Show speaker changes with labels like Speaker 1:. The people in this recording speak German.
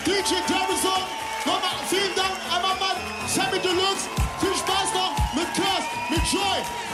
Speaker 1: DJ Davison. Nochmal vielen Dank, einmal Mann, Sammy Deluxe. Viel Spaß noch mit Curse, mit Joy.